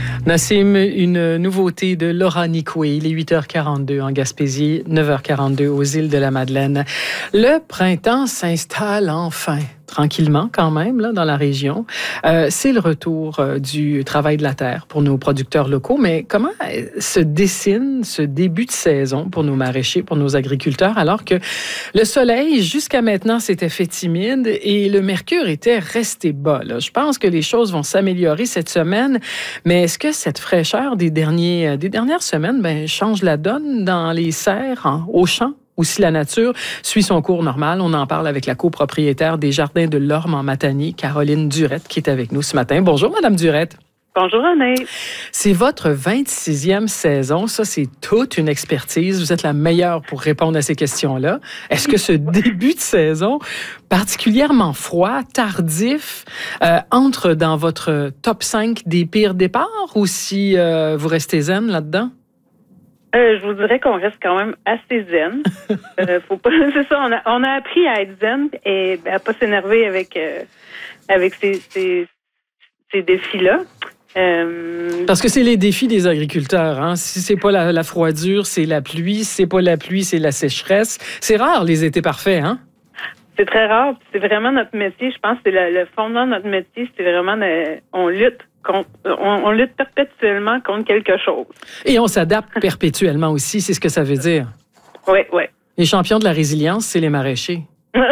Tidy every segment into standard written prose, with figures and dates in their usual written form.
Nassim, une nouveauté de Laura Nicoué. Il est 8h42 en Gaspésie, 9h42 aux îles de la Madeleine. Le printemps s'installe enfin. Tranquillement quand même là, dans la région. C'est le retour du travail de la terre pour nos producteurs locaux. Mais comment se dessine ce début de saison pour nos maraîchers, pour nos agriculteurs, alors que le soleil, jusqu'à maintenant, s'était fait timide et le mercure était resté bas, là? Je pense que les choses vont s'améliorer cette semaine. Mais est-ce que cette fraîcheur des dernières semaines change la donne dans les serres, aux champs? Ou si la nature suit son cours normal, on en parle avec la copropriétaire des Jardins de l'Orme en Matanie, Caroline Durette, qui est avec nous ce matin. Bonjour, Madame Durette. Bonjour, René. C'est votre 26e saison. Ça, c'est toute une expertise. Vous êtes la meilleure pour répondre à ces questions-là. Est-ce que ce début de saison, particulièrement froid, tardif, entre dans votre top 5 des pires départs ou si vous restez zen là-dedans? Je vous dirais qu'on reste quand même assez zen. Faut pas, c'est ça, on a appris à être zen et à pas s'énerver avec ces défis-là. Parce que c'est les défis des agriculteurs. Hein? Si c'est pas la froidure, c'est la pluie. Si c'est pas la pluie, c'est la sécheresse. C'est rare les étés parfaits, hein? C'est très rare. C'est vraiment notre métier. Je pense que c'est le fondement de notre métier. C'est vraiment on lutte perpétuellement contre quelque chose. Et on s'adapte perpétuellement aussi, c'est ce que ça veut dire. Oui. Les champions de la résilience, c'est les maraîchers.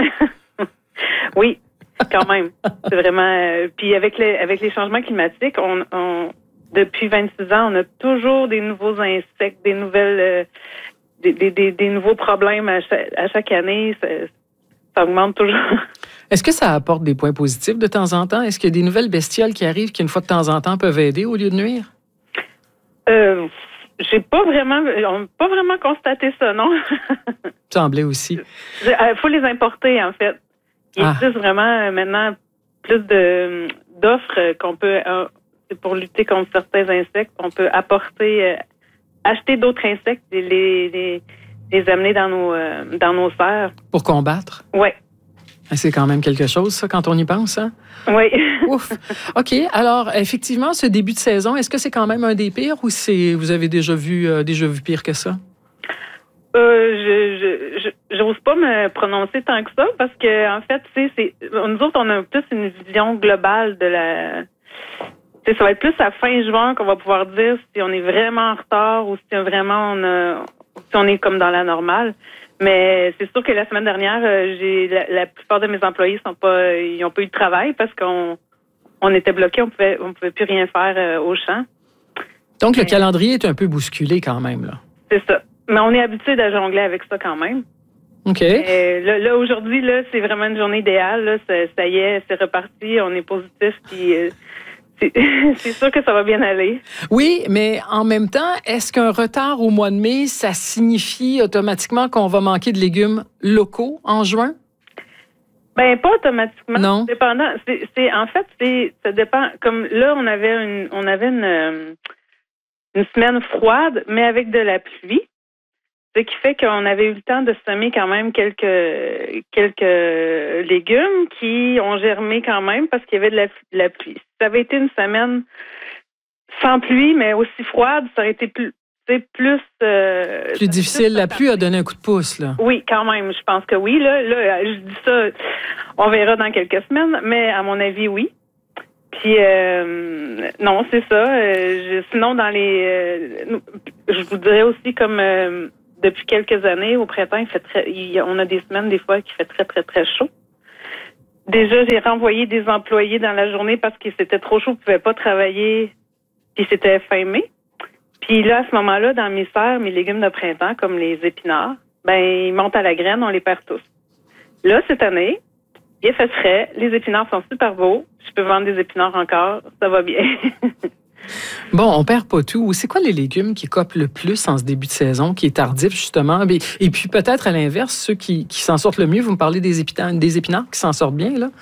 Oui, quand même. C'est vraiment. Puis avec les changements climatiques, on depuis 26 ans, on a toujours des nouveaux insectes, des nouvelles, des nouveaux problèmes à chaque année. Ça augmente toujours. Est-ce que ça apporte des points positifs de temps en temps? Est-ce qu'il y a des nouvelles bestioles qui arrivent qui, une fois de temps en temps, peuvent aider au lieu de nuire? On n'a pas vraiment constaté ça, non? Semblait aussi. Il faut les importer, en fait. Il existe vraiment maintenant plus d'offres qu'on peut, pour lutter contre certains insectes, on peut acheter d'autres insectes et les amener dans nos serres. Pour combattre? Oui. C'est quand même quelque chose, ça, quand on y pense, hein? Oui. Ouf. OK. Alors, effectivement, ce début de saison, est-ce que c'est quand même un des pires ou vous avez déjà vu pire que ça? J'ose pas me prononcer tant que ça parce que, en fait, nous autres, on a plus une vision globale de ça va être plus à fin juin qu'on va pouvoir dire si on est vraiment en retard ou si vraiment si on est comme dans la normale. Mais c'est sûr que la semaine dernière, la plupart de mes employés ils n'ont pas eu de travail parce qu'on était bloqués, on pouvait plus rien faire au champ. Donc le calendrier est un peu bousculé quand même, là. C'est ça. Mais on est habitué à jongler avec ça quand même. OK. Là aujourd'hui, là, c'est vraiment une journée idéale. Là, ça y est, c'est reparti, on est positif, puis c'est sûr que ça va bien aller. Oui, mais en même temps, est-ce qu'un retard au mois de mai, ça signifie automatiquement qu'on va manquer de légumes locaux en juin? Ben pas automatiquement. Non. Dépendant. Ça dépend. Comme là, on avait une semaine froide, mais avec de la pluie. Ce qui fait qu'on avait eu le temps de semer quand même quelques légumes qui ont germé quand même parce qu'il y avait de la pluie. Si ça avait été une semaine sans pluie, mais aussi froide, ça aurait été plus difficile. La pluie a donné un coup de pouce, là. Oui, quand même. Je pense que oui. Là, je dis ça, on verra dans quelques semaines, mais à mon avis, oui. Puis non, c'est ça. Sinon, je vous dirais aussi comme depuis quelques années, au printemps, on a des semaines des fois qui fait très, très, très chaud. Déjà, j'ai renvoyé des employés dans la journée parce que c'était trop chaud, ils ne pouvaient pas travailler, puis c'était fin mai. Puis là, à ce moment-là, dans mes serres, mes légumes de printemps, comme les épinards, ils montent à la graine, on les perd tous. Là, cette année, il a fait frais, les épinards sont super beaux, je peux vendre des épinards encore, ça va bien. Bon, on perd pas tout. C'est quoi les légumes qui copent le plus en ce début de saison, qui est tardif, justement? Et puis peut-être à l'inverse, ceux qui s'en sortent le mieux, vous me parlez des épinards qui s'en sortent bien, là?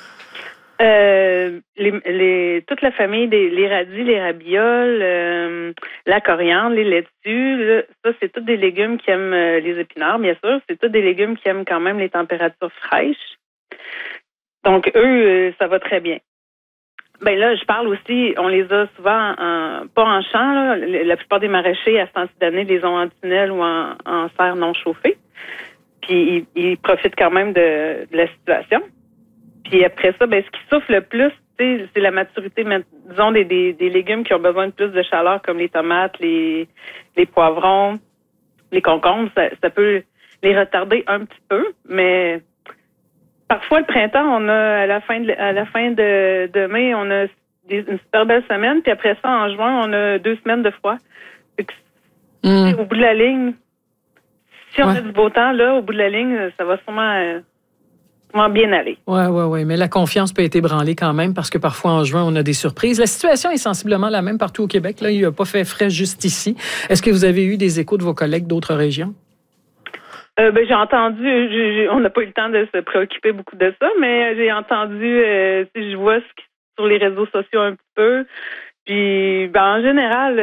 Toute la famille les radis, les rabioles, la coriandre, les laitues, là, ça c'est tous des légumes qui aiment les épinards, bien sûr. C'est tous des légumes qui aiment quand même les températures fraîches. Donc eux, ça va très bien. Ben là, je parle aussi, on les a souvent pas en champ, là. La plupart des maraîchers à ce temps-ci d'année les ont en tunnel ou en serre non chauffée. Puis ils profitent quand même de la situation. Puis après ça, ben ce qui souffre le plus, c'est la maturité, disons, des légumes qui ont besoin de plus de chaleur, comme les tomates, les poivrons, les concombres. Ça peut les retarder un petit peu, mais parfois le printemps, on a à la fin de mai, on a une super belle semaine, puis après ça, en juin, on a 2 semaines de froid. Au bout de la ligne, si on a du beau temps, là, au bout de la ligne, ça va sûrement bien aller. Oui. Mais la confiance peut être ébranlée quand même parce que parfois, en juin, on a des surprises. La situation est sensiblement la même partout au Québec. Là, il n'a pas fait frais juste ici. Est-ce que vous avez eu des échos de vos collègues d'autres régions? J'ai entendu, on n'a pas eu le temps de se préoccuper beaucoup de ça, mais j'ai entendu, je vois sur les réseaux sociaux un petit peu. Puis, en général,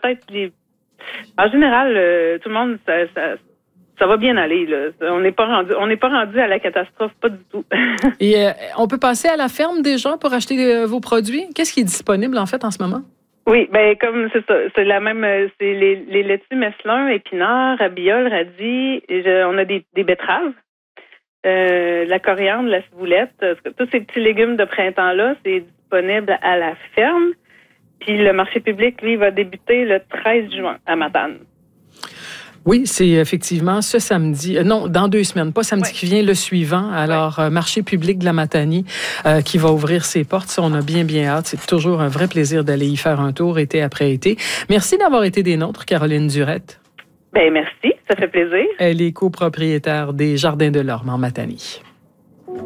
tout le monde, ça va bien aller, là. On n'est pas rendu à la catastrophe, pas du tout. Et on peut passer à la ferme déjà pour acheter vos produits? Qu'est-ce qui est disponible, en fait, en ce moment? Oui, comme c'est ça, c'est la même, c'est les laitues Messelin, épinards, rabioles, radis. On a des betteraves, la coriandre, la ciboulette, tous ces petits légumes de printemps-là, c'est disponible à la ferme. Puis le marché public, lui, va débuter le 13 juin à Matane. Oui, c'est effectivement ce samedi. Non, dans 2 semaines, pas samedi qui vient, le suivant. Alors, marché public de la Matanie qui va ouvrir ses portes. Ça, on a bien hâte. C'est toujours un vrai plaisir d'aller y faire un tour été après été. Merci d'avoir été des nôtres, Caroline Durette. Merci, ça fait plaisir. Elle est copropriétaire des Jardins de l'Orme en Matanie.